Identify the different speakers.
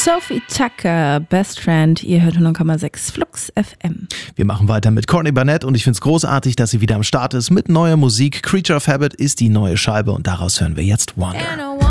Speaker 1: Sophie Tucker, Best Friend, ihr hört 100,6 Flux FM.
Speaker 2: Wir machen weiter mit Courtney Barnett und ich finde es großartig, dass sie wieder am Start ist mit neuer Musik. Creature of Habit ist die neue Scheibe und daraus hören wir jetzt Wonder.